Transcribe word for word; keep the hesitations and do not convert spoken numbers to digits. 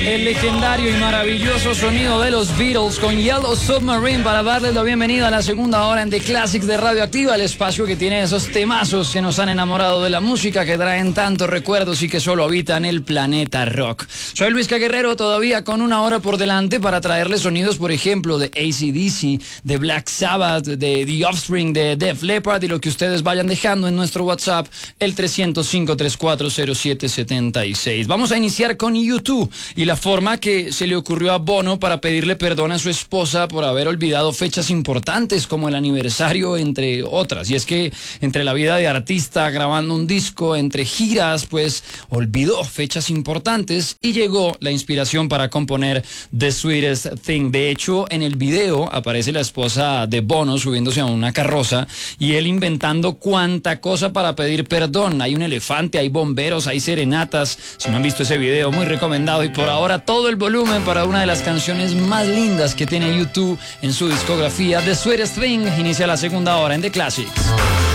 El legendario y maravilloso sonido de los Beatles con Yellow Submarine para darles la bienvenida a la segunda hora en The Classics de Radioactiva, el espacio que tiene esos temazos que nos han enamorado de la música, que traen tantos recuerdos y que solo habitan el planeta rock. Soy Luis K. Guerrero, todavía con una hora por delante para traerles sonidos, por ejemplo, de A C D C, de Black Sabbath, de The Offspring, de Def Leppard y lo que ustedes vayan dejando en nuestro WhatsApp, el tres cero cinco, tres cuatro cero siete siete seis. Vamos a iniciar con YouTube y la forma que se le ocurrió a Bono para pedirle perdón a su esposa por haber olvidado fechas importantes como el aniversario, entre otras. Y es que entre la vida de artista, grabando un disco, entre giras, pues olvidó fechas importantes y llegó la inspiración para componer The Sweetest Thing. De hecho, en el video aparece la esposa de Bono subiéndose a una carroza y él inventando cuánta cosa para pedir perdón. Hay un elefante, hay bomberos, hay serenatas. Si no han visto ese video, muy recomendado. Y por ahora todo el volumen para una de las canciones más lindas que tiene YouTube en su discografía. The Sweetest Thing inicia la segunda hora en The Classics.